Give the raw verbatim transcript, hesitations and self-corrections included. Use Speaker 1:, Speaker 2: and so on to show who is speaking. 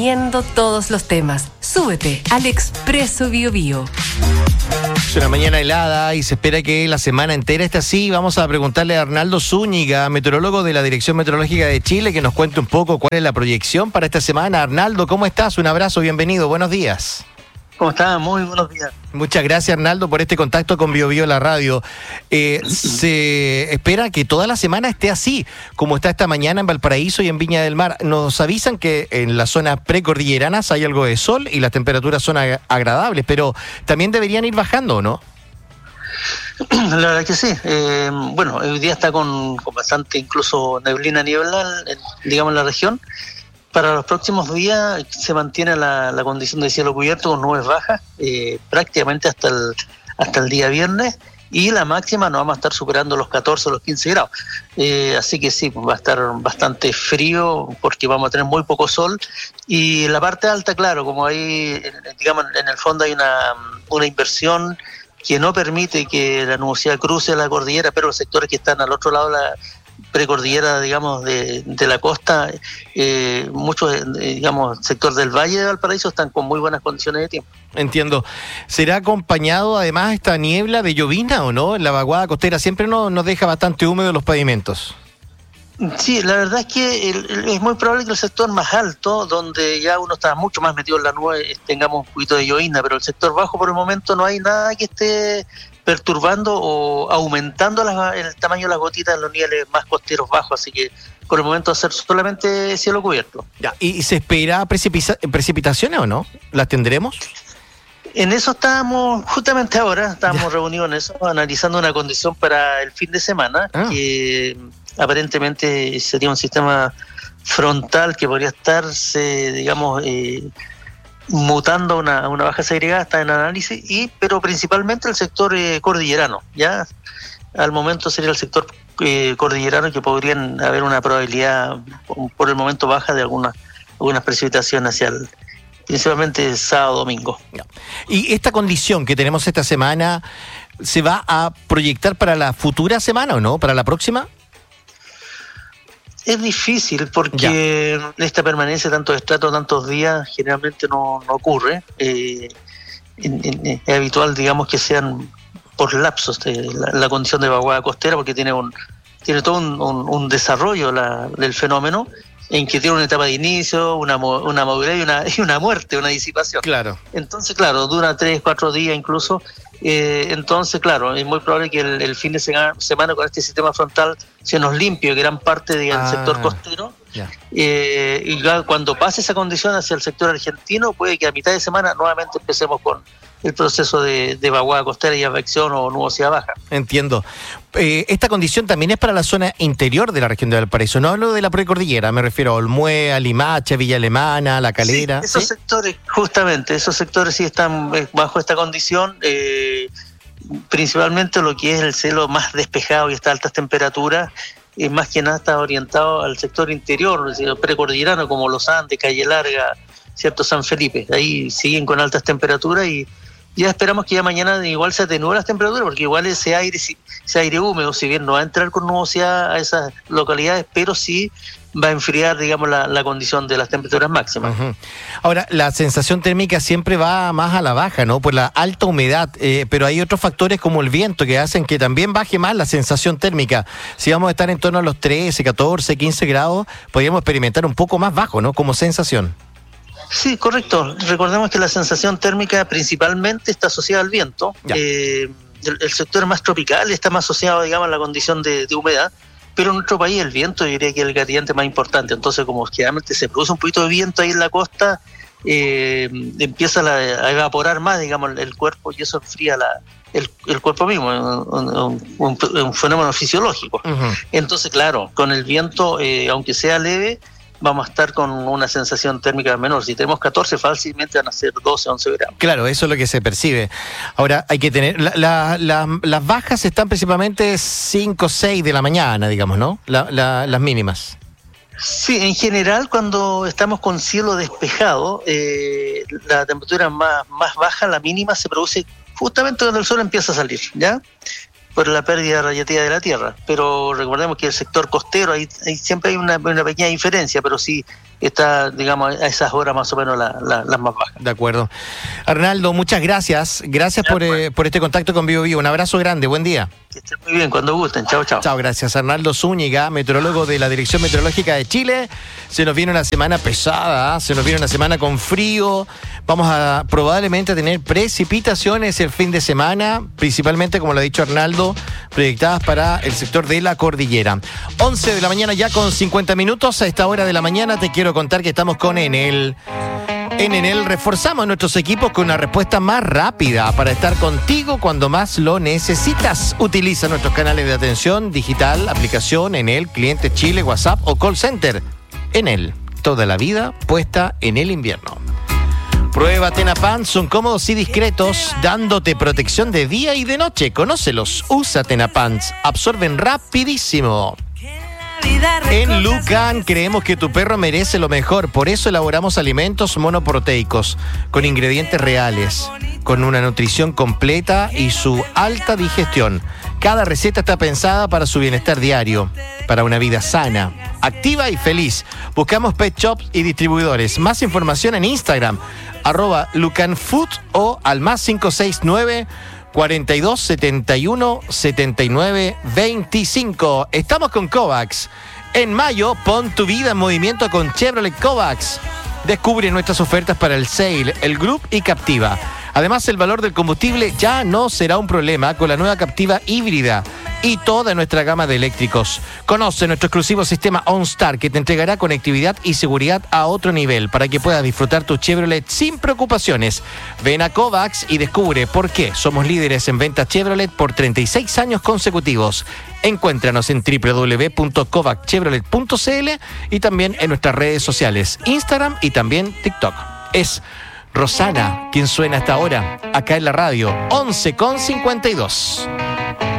Speaker 1: definiendo todos los temas. Súbete al Expreso Biobío.
Speaker 2: Es una mañana helada y se espera que la semana entera esté así. Vamos a preguntarle a Arnaldo Zúñiga, meteorólogo de la Dirección Meteorológica de Chile, que nos cuente un poco cuál es la proyección para esta semana. Arnaldo, ¿cómo estás? Un abrazo, bienvenido, buenos días.
Speaker 3: ¿Cómo estás? Muy buenos días.
Speaker 2: Muchas gracias, Arnaldo, por este contacto con BioBio La Radio. Eh, se espera que toda la semana esté así, como está esta mañana en Valparaíso y en Viña del Mar. Nos avisan que en las zonas precordilleranas hay algo de sol y las temperaturas son ag- agradables, pero también deberían ir bajando, ¿no?
Speaker 3: La verdad que sí. Eh, bueno, hoy día está con, con bastante incluso neblina, niebla, en, digamos, en la región. Para los próximos días se mantiene la, la condición de cielo cubierto con nubes bajas, eh, prácticamente hasta el, hasta el día viernes, y la máxima no vamos a estar superando los catorce o los quince grados. Eh, así que sí, va a estar bastante frío porque vamos a tener muy poco sol. Y la parte alta, claro, como ahí, digamos, en el fondo hay una, una inversión que no permite que la nubosidad cruce la cordillera, pero los sectores que están al otro lado de la precordillera, digamos, de, de la costa, eh, muchos, eh, digamos, sector del Valle de Valparaíso están con muy buenas condiciones de tiempo.
Speaker 2: Entiendo. ¿Será acompañado además esta niebla de llovizna o no? En la vaguada costera siempre no, nos deja bastante húmedos los pavimentos.
Speaker 3: Sí, la verdad es que el, el, es muy probable que el sector más alto, donde ya uno está mucho más metido en la nube, tengamos un poquito de llovizna, pero el sector bajo por el momento no hay nada que esté perturbando o aumentando la, el tamaño de las gotitas en los niveles más costeros bajos, así que por el momento va a ser solamente cielo cubierto.
Speaker 2: Ya, ¿y se espera precipita- precipitaciones o no? ¿Las tendremos?
Speaker 3: En eso estábamos, justamente ahora, estábamos ya. reunidos en eso, analizando una condición para el fin de semana, ah. que aparentemente sería un sistema frontal que podría estarse, digamos, eh, mutando a una, una baja segregada, está en análisis, y pero principalmente el sector eh, cordillerano. Ya al momento sería el sector eh, cordillerano que podrían haber una probabilidad por el momento baja de algunas algunas precipitaciones hacia el principalmente sábado, domingo.
Speaker 2: Y esta condición que tenemos esta semana, ¿se va a proyectar para la futura semana o no? ¿Para la próxima?
Speaker 3: Es difícil porque ya. esta permanencia de tantos estratos, tantos días, generalmente no, no ocurre. Eh, en, en, es habitual, digamos, que sean por lapsos de la, la condición de vaguada costera, porque tiene un tiene todo un, un, un desarrollo la, del fenómeno, en que tiene una etapa de inicio, una, una madurez y una, y una muerte, una disipación.
Speaker 2: Claro.
Speaker 3: Entonces, claro, dura tres, cuatro días incluso. Eh, entonces, claro, es muy probable que el, el fin de semana con este sistema frontal se nos limpie gran parte del ah, sector costero. Yeah. Eh, y cuando pase esa condición hacia el sector argentino, puede que a mitad de semana nuevamente empecemos con el proceso de, de vaguada costera y advección o nubosidad baja.
Speaker 2: Entiendo. Eh, esta condición también es para la zona interior de la región de Valparaíso. No hablo de la precordillera, me refiero a Olmué, a Limache, Villa Alemana, La Calera.
Speaker 3: Sí, esos ¿sí? sectores, justamente, esos sectores sí están bajo esta condición. Eh, principalmente lo que es el cielo más despejado y estas altas temperaturas, eh, más que nada está orientado al sector interior, es decir, precordillerano, como Los Andes, Calle Larga, cierto, San Felipe. Ahí siguen con altas temperaturas y ya esperamos que ya mañana igual se atenúen las temperaturas, porque igual ese aire, ese aire húmedo, si bien no va a entrar con nubosidad a esas localidades, pero sí va a enfriar, digamos, la, la condición de las temperaturas máximas.
Speaker 2: Uh-huh. Ahora, la sensación térmica siempre va más a la baja, ¿no? Por la alta humedad, eh, pero hay otros factores como el viento que hacen que también baje más la sensación térmica. Si vamos a estar en torno a los trece, catorce, quince grados, podríamos experimentar un poco más bajo, ¿no? Como sensación.
Speaker 3: Sí, correcto. Recordemos que la sensación térmica principalmente está asociada al viento. Eh, el, el sector más tropical está más asociado, digamos, a la condición de, de humedad, pero en nuestro país el viento, yo diría que es el gradiente más importante. Entonces, como generalmente se produce un poquito de viento ahí en la costa, eh, empieza la, a evaporar más, digamos, el, el cuerpo, y eso enfría la, el, el cuerpo mismo, un, un, un, un fenómeno fisiológico. Uh-huh. Entonces, claro, con el viento, eh, aunque sea leve, vamos a estar con una sensación térmica menor. Si tenemos catorce, fácilmente van a ser doce, once grados.
Speaker 2: Claro, eso es lo que se percibe. Ahora, hay que tener... La, la, la, las bajas están principalmente cinco, seis de la mañana, digamos, ¿no? La, la, las mínimas.
Speaker 3: Sí, en general, cuando estamos con cielo despejado, eh, la temperatura más, más baja, la mínima, se produce justamente cuando el sol empieza a salir, ¿ya? Por la pérdida radiativa de la Tierra. Pero recordemos que el sector costero, ahí, ahí siempre hay una, una pequeña diferencia, pero si está, digamos, a esas horas más o menos la, la, las más bajas.
Speaker 2: De acuerdo. Arnaldo, muchas gracias. Gracias ya, por, pues. eh, por este contacto con Bio Bio. Un abrazo grande, buen día.
Speaker 3: Que estén muy bien, cuando gusten. Chao, chao.
Speaker 2: Chao, gracias. Arnaldo Zúñiga, meteorólogo de la Dirección Meteorológica de Chile. Se nos viene una semana pesada, se nos viene una semana con frío. Vamos a probablemente tener precipitaciones el fin de semana, principalmente, como lo ha dicho Arnaldo, proyectadas para el sector de la cordillera. once de la mañana ya con cincuenta minutos. A esta hora de la mañana te quiero contar que estamos con Enel. En Enel reforzamos nuestros equipos con una respuesta más rápida para estar contigo cuando más lo necesitas. Utiliza nuestros canales de atención digital, aplicación Enel, Cliente Chile, WhatsApp o call center. Enel, toda la vida puesta en el invierno. Prueba Tenapants, son cómodos y discretos, dándote protección de día y de noche. Conócelos, usa Tenapants, absorben rapidísimo. En Lucan creemos que tu perro merece lo mejor, por eso elaboramos alimentos monoproteicos con ingredientes reales, con una nutrición completa y su alta digestión. Cada receta está pensada para su bienestar diario, para una vida sana, activa y feliz. Buscamos pet shops y distribuidores. Más información en Instagram, arroba lucanfood o al más cinco seis nueve cuarenta y dos setenta y uno setenta y nueve veinticinco. Estamos con Kovacs. En mayo, pon tu vida en movimiento con Chevrolet Kovacs. Descubre nuestras ofertas para el Sail, el Group y Captiva. Además, el valor del combustible ya no será un problema con la nueva Captiva híbrida y toda nuestra gama de eléctricos. Conoce nuestro exclusivo sistema OnStar que te entregará conectividad y seguridad a otro nivel para que puedas disfrutar tu Chevrolet sin preocupaciones. Ven a Kovacs y descubre por qué somos líderes en venta Chevrolet por treinta y seis años consecutivos. Encuéntranos en doble u doble u doble u punto kovac chevrolet punto c l y también en nuestras redes sociales, Instagram y también TikTok. Es Rosana quien suena hasta ahora, acá en la radio, once con cincuenta y dos.